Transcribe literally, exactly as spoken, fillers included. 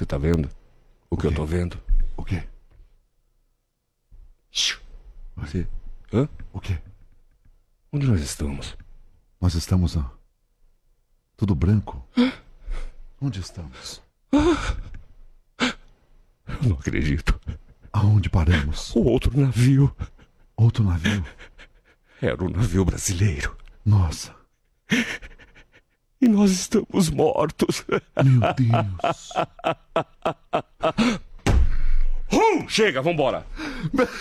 Você tá vendo? O que eu tô vendo? O quê? Você... Hã? O quê? Onde nós estamos? Nós estamos... ó, tudo branco. Onde estamos? Eu não acredito. Aonde paramos? O outro navio. Outro navio? Era um navio brasileiro. Nossa. E nós estamos mortos. Meu Deus. Hum, chega, vambora.